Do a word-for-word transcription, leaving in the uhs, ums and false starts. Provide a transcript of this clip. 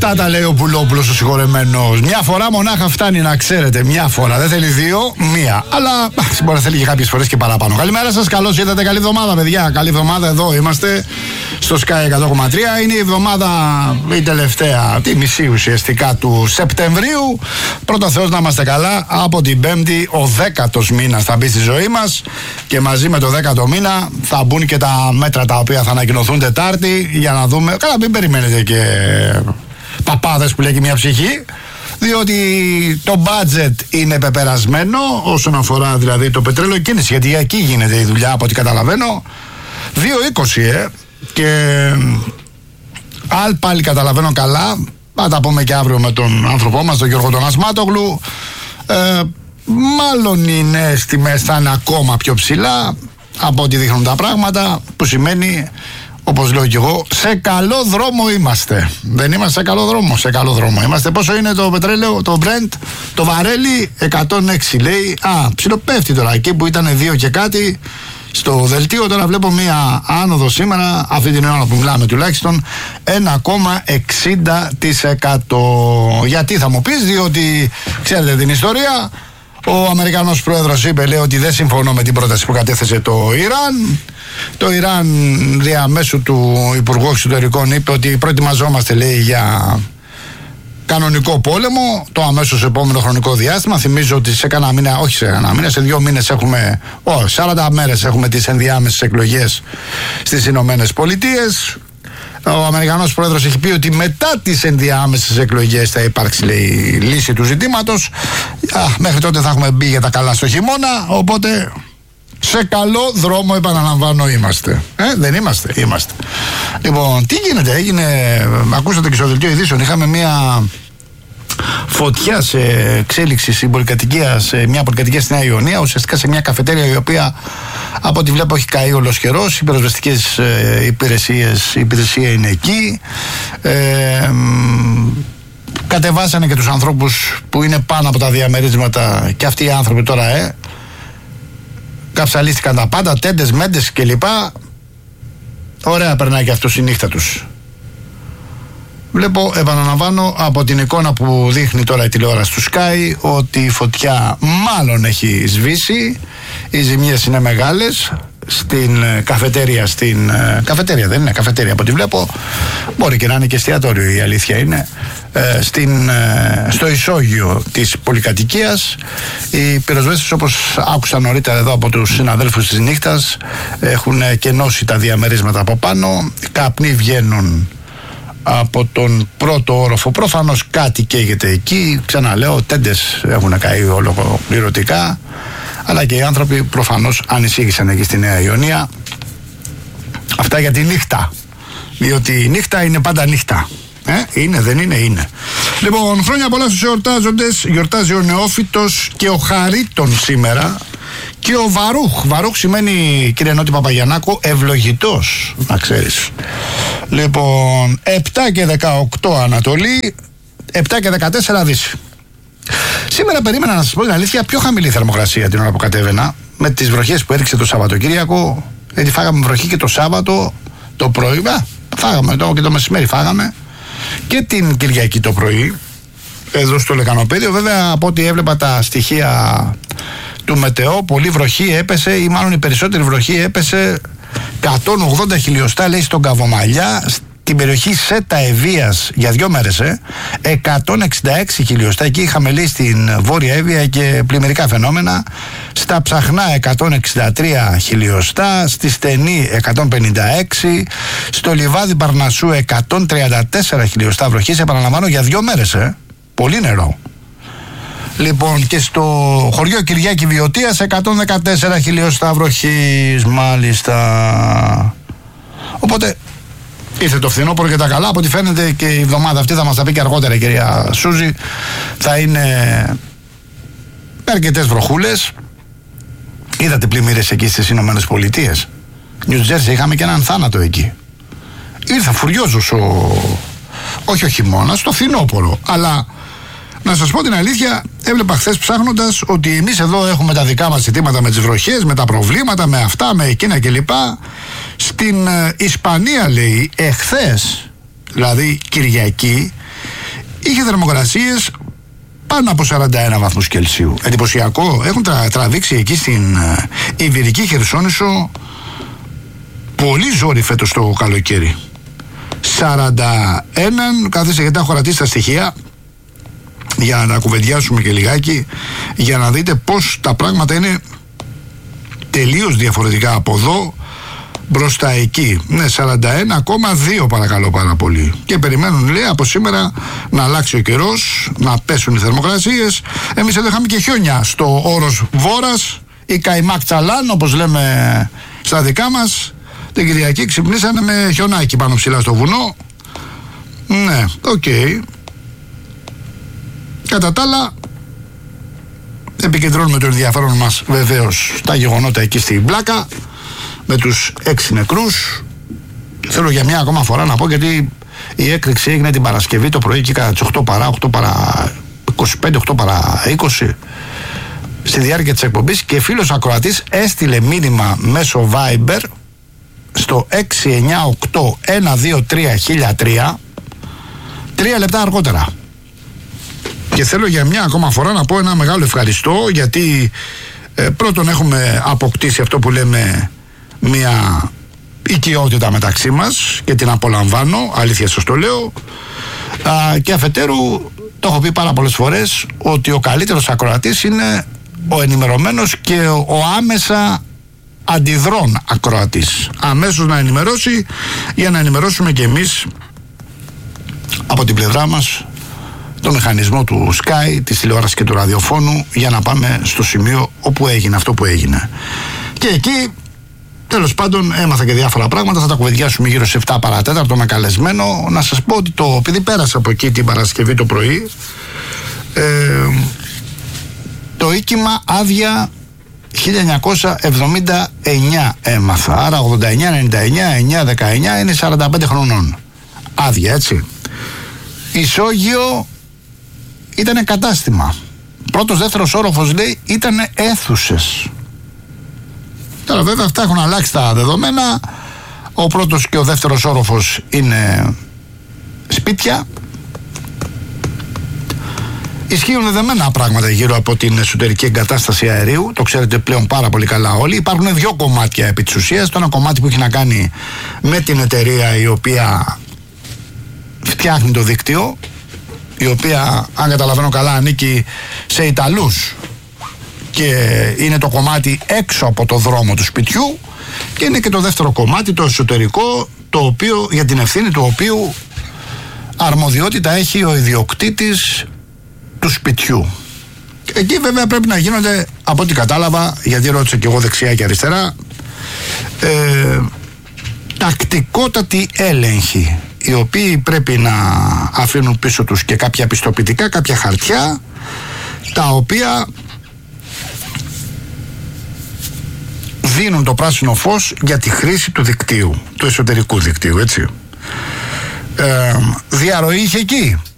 Τα τα λέει ο Πουλόπουλος ο συγχωρεμένος. Μια φορά μονάχα φτάνει, να ξέρετε. Μια φορά. Δεν θέλει δύο, μία. Αλλά μπορεί να θέλει και κάποιες φορές και παραπάνω. Καλημέρα σας, καλώς ήρθατε. Καλή εβδομάδα, παιδιά. Καλή εβδομάδα, εδώ είμαστε στο Sky εκατό κόμμα τρία. Είναι η εβδομάδα, η τελευταία, τη μισή ουσιαστικά του Σεπτεμβρίου. Πρώτο Θεός να είμαστε καλά. Από την Πέμπτη, ο δέκατος μήνας θα μπει στη ζωή μας. Και μαζί με το δέκατο μήνα θα μπουν και τα μέτρα τα οποία θα ανακοινωθούν Τετάρτη. Για να δούμε. Καλά, μην περιμένετε και παπάδες που λέει και μια ψυχή, διότι το budget είναι πεπερασμένο όσον αφορά δηλαδή το πετρέλαιο κίνηση, γιατί εκεί γίνεται η δουλειά από ό,τι καταλαβαίνω. Δύο είκοσι ε, και αν πάλι καταλαβαίνω καλά, θα τα πούμε και αύριο με τον άνθρωπό μας, τον Γιώργο τον Ασμάτογλου, ε, μάλλον οι νέες τιμές θα είναι ακόμα πιο ψηλά από ό,τι δείχνουν τα πράγματα, που σημαίνει, όπως λέω και εγώ, σε καλό δρόμο είμαστε. Δεν είμαστε σε καλό δρόμο, σε καλό δρόμο είμαστε. Πόσο είναι το πετρέλαιο, το Brent, το βαρέλι? εκατόν έξι λέει. Α, ψιλοπέφτει τώρα. Εκεί που ήταν δύο και κάτι στο δελτίο, τώρα βλέπω μία άνοδο σήμερα, αυτή την ώρα που μιλάμε τουλάχιστον, ένα κόμμα εξήντα τοις εκατό. Γιατί θα μου πεις? Διότι ξέρετε την ιστορία. Ο Αμερικανός πρόεδρος είπε, λέει, ότι δεν συμφωνώ με την πρόταση που κατέθεσε το Ιράν. Το Ιράν διαμέσου του Υπουργού Εξωτερικών είπε ότι προετοιμαζόμαστε, λέει, για κανονικό πόλεμο το αμέσως επόμενο χρονικό διάστημα. Θυμίζω ότι σε κανένα μήνα, όχι σε κανένα μήνα, σε δύο μήνες έχουμε, oh, σαράντα μέρες έχουμε τις ενδιάμεσες εκλογές στις Ηνωμένες Πολιτείες. Ο Αμερικανός πρόεδρος έχει πει ότι μετά τις ενδιάμεσες εκλογές θα υπάρξει, λέει, λύση του ζητήματος. Α, μέχρι τότε θα έχουμε μπει για τα καλά στο χειμώνα, οπότε σε καλό δρόμο, επαναλαμβάνω, είμαστε. Ε, δεν είμαστε, είμαστε. Λοιπόν, τι γίνεται? Έγινε, ακούσατε και στο δελτίο ειδήσεων, είχαμε μια φωτιά σε εξέλιξη στην πολυκατοικία, σε μια πολυκατοικία στη Νέα Ιωνία, ουσιαστικά σε μια καφετέρια η οποία, από ό,τι βλέπω, έχει καεί όλος καιρός. Οι πυροσβεστικές ε, υπηρεσίες, η υπηρεσία είναι εκεί. Ε, κατεβάσανε και τους ανθρώπους που είναι πάνω από τα διαμερίσματα, και αυτοί οι άνθρωποι τώρα, ε, καψαλίστηκαν τα πάντα, τέντες, μέντες κλπ. Ωραία περνάει και αυτός η νύχτα τους. Βλέπω, επαναλαμβάνω, από την εικόνα που δείχνει τώρα η τηλεόραση του Sky, ότι η φωτιά μάλλον έχει σβήσει. Οι ζημιές είναι μεγάλες στην καφετέρια, στην καφετέρια δεν είναι καφετέρια από ό,τι βλέπω, μπορεί και να είναι και εστιατόριο, η αλήθεια είναι, στην, στο ισόγειο της πολυκατοικίας. Οι πυροσβέστες, όπως άκουσα νωρίτερα εδώ από τους συναδέλφους της νύχτας, έχουν κενώσει τα διαμερίσματα από πάνω. Καπνοί βγαίνουν από τον πρώτο όροφο, προφανώς κάτι καίγεται εκεί. Ξαναλέω, τέντες έχουν καεί ολοκληρωτικά, αλλά και οι άνθρωποι προφανώς ανησύχησαν εκεί στη Νέα Ιωνία. Αυτά για τη νύχτα, διότι η νύχτα είναι πάντα νύχτα. Ε, είναι, δεν είναι, είναι. Λοιπόν, χρόνια πολλά στους εορτάζοντες. Γιορτάζει ο Νεόφυτος και ο Χαρίτων σήμερα. Και ο Βαρούχ. Βαρούχ σημαίνει, κύριε Νότι Παπαγιαννάκο, ευλογητός, να ξέρεις. Λοιπόν, επτά και δεκαοκτώ Ανατολή, επτά και δεκατέσσερα Δύση. Σήμερα περίμενα, να σας πω την αλήθεια, πιο χαμηλή θερμοκρασία την ώρα που κατέβαινα, με τις βροχές που έριξε το Σαββατοκύριακο. Γιατί φάγαμε βροχή και το Σάββατο το πρωί. Α, φάγαμε το, και το μεσημέρι φάγαμε. Και την Κυριακή το πρωί, εδώ στο Λεκανοπέδιο. Βέβαια, από ό,τι έβλεπα τα στοιχεία του Μετεό, πολύ βροχή έπεσε, ή μάλλον η περισσότερη βροχή έπεσε, εκατόν ογδόντα χιλιοστά, λέει, στον Καβομαλιά, στην περιοχή Σέτα Ευβίας, για δύο μέρες, ε, εκατόν εξήντα έξι χιλιοστά. Εκεί είχαμε, λέει, στην Βόρεια Εύβοια και πλημμυρικά φαινόμενα. Στα Ψαχνά εκατόν εξήντα τρία χιλιοστά, στη Στενή εκατόν πενήντα έξι, στο Λιβάδι Παρνασσού εκατόν τριάντα τέσσερα χιλιοστά βροχής, επαναλαμβάνω, για δύο μέρες, ε. Πολύ νερό. Λοιπόν, και στο χωριό Κυριάκη Βιωτίας εκατόν δεκατέσσερα χιλιοστά βροχής, μάλιστα. Οπότε ήρθε το φθινόπωρο και τα καλά. Από ό,τι φαίνεται και η εβδομάδα αυτή, θα μας τα πει και αργότερα η κυρία Σούζη, θα είναι αρκετές βροχούλες. Είδατε πλημμύρες εκεί στις Ηνωμένες Πολιτείες? Νιου Τζέρσι, είχαμε και έναν θάνατο εκεί. Ήρθε φουριόζος ο... όχι ο χειμώνας, το φθινόπωρο. Αλλά να σας πω την αλήθεια, έβλεπα χθες ψάχνοντας ότι εμείς εδώ έχουμε τα δικά μας ζητήματα με τις βροχές, με τα προβλήματα, με αυτά, με εκείνα κλπ. Στην ε, Ισπανία, λέει, εχθές, δηλαδή Κυριακή, είχε θερμοκρασίες πάνω από σαράντα ένα βαθμούς Κελσίου. Εντυπωσιακό. Έχουν τρα, τραβήξει εκεί στην ε, Ιβηρική Χερσόνησο πολύ ζόρι φέτος το καλοκαίρι. σαράντα ένα, καθίστε γιατί έχω κρατήσει τα στοιχεία για να τα κουβεντιάσουμε και λιγάκι, για να δείτε πως τα πράγματα είναι τελείως διαφορετικά από εδώ μπροστά εκεί. Ναι, σαράντα ένα κόμμα δύο παρακαλώ πάρα πολύ. Και περιμένουν, λέει, από σήμερα να αλλάξει ο καιρός, να πέσουν οι θερμοκρασίες. Εμείς εδώ είχαμε και χιόνια στο όρος Βόρας, η Καϊμάκ Τσαλάν, όπως λέμε στα δικά μας. Την Κυριακή ξυπνήσανε με χιονάκι πάνω ψηλά στο βουνό. Ναι, οκ. Okay. Κατά τα άλλα, επικεντρώνουμε το ενδιαφέρον μας βεβαίως στα γεγονότα εκεί στην Πλάκα, με τους έξι νεκρούς. Θέλω για μια ακόμα φορά να πω, γιατί η έκρηξη έγινε την Παρασκευή το πρωί και κατά τις οκτώ παρά, οκτώ παρά είκοσι πέντε, οκτώ παρά είκοσι, στη διάρκεια της εκπομπής, και φίλος ακροατής έστειλε μήνυμα μέσω Viber στο έξι εννιά οκτώ ένα δύο τρία χίλια τρία, τρία λεπτά αργότερα. Και θέλω για μια ακόμα φορά να πω ένα μεγάλο ευχαριστώ, γιατί ε, πρώτον έχουμε αποκτήσει αυτό που λέμε μια οικειότητα μεταξύ μας και την απολαμβάνω, αλήθεια σας το λέω, α, και αφετέρου το έχω πει πάρα πολλές φορές ότι ο καλύτερος ακροατής είναι ο ενημερωμένος και ο άμεσα αντιδρών ακροατής. Αμέσως να ενημερώσει, για να ενημερώσουμε και εμείς από την πλευρά μας το μηχανισμό του Sky, της τηλεόρασης και του ραδιοφώνου, για να πάμε στο σημείο όπου έγινε αυτό που έγινε. Και εκεί, τέλος πάντων, έμαθα και διάφορα πράγματα. Θα τα κουβεντιάσουμε γύρω σε επτά παρά τέταρτο με καλεσμένο. Να σας πω ότι το, επειδή πέρασα από εκεί την Παρασκευή το πρωί, ε, το οίκημα άδεια χίλια εννιακόσια εβδομήντα εννιά έμαθα. Άρα ογδόντα εννιά, ενενήντα εννιά, εννιά, δεκαεννιά είναι σαράντα πέντε χρονών. Άδεια, έτσι. Ισόγειο ήταν κατάστημα. Πρώτος, δεύτερος όροφος, λέει, ήταν αίθουσες. Τώρα βέβαια αυτά έχουν αλλάξει τα δεδομένα. Ο πρώτος και ο δεύτερος όροφος είναι σπίτια. Ισχύουν δεδομένα πράγματα γύρω από την εσωτερική εγκατάσταση αερίου. Το ξέρετε πλέον πάρα πολύ καλά όλοι. Υπάρχουν δύο κομμάτια επί της ουσίας. Το ένα κομμάτι που έχει να κάνει με την εταιρεία η οποία φτιάχνει το δίκτυο, η οποία, αν καταλαβαίνω καλά, ανήκει σε Ιταλούς και είναι το κομμάτι έξω από το δρόμο του σπιτιού, και είναι και το δεύτερο κομμάτι, το εσωτερικό, το οποίο, για την ευθύνη του οποίου αρμοδιότητα έχει ο ιδιοκτήτης του σπιτιού. Εκεί βέβαια πρέπει να γίνονται, από ό,τι κατάλαβα, γιατί ρώτησα και εγώ δεξιά και αριστερά, ε, τακτικότατοι έλεγχοι, οι οποίοι πρέπει να αφήνουν πίσω τους και κάποια πιστοποιητικά, κάποια χαρτιά, τα οποία δίνουν το πράσινο φως για τη χρήση του δικτύου, του εσωτερικού δικτύου, έτσι. Ε, διαρροή είχε εκεί.